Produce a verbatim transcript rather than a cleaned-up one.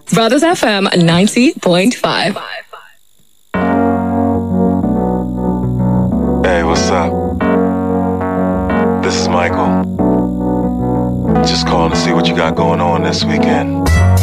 Brothers F M ninety point five. Hey, what's up? This is Michael. Just calling to see what you got going on this weekend.